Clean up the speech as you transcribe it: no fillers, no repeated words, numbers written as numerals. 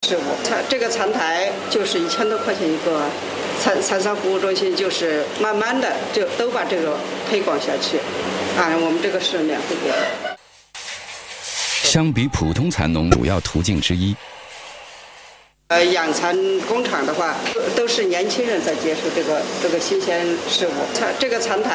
事务。这个残台就是1000多块钱一个，残障服务中心就是慢慢的就都把这个推广下去，我们这个是免费的。 相比普通残农，主要途径之一。 养蚕工厂的话，都是年轻人在接触这个新鲜事物。这个残台。